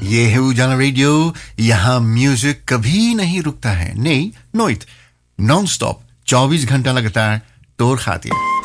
ये है उजाला रेडियो, यहाँ म्यूजिक कभी नहीं रुकता है, नहीं नोइत, नॉन स्टॉप 24 घंटा लगातार तोर खाती है।